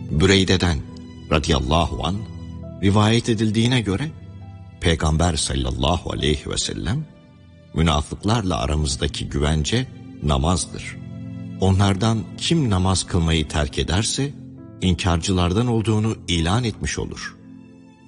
Büreyde'den radıyallahu an rivayet edildiğine göre Peygamber sallallahu aleyhi ve sellem münafıklarla aramızdaki güvence namazdır. Onlardan kim namaz kılmayı terk ederse inkarcılardan olduğunu ilan etmiş olur.